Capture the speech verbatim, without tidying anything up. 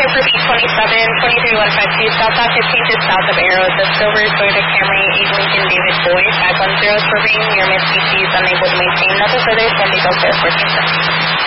for B twenty-seven, twenty-three one five two, southbound fifteen just south of Arrow, the silver Toyota Camry, eight Lincoln David Boyd, five one zero for rain, near Miss B C is unable to maintain. Nothing further, San Diego Fair fourteen.